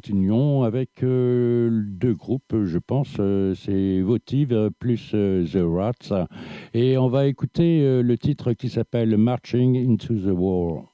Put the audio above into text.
continuons avec deux groupes, je pense. C'est Votive plus The Rats. Et on va écouter le titre qui s'appelle Marching into the War.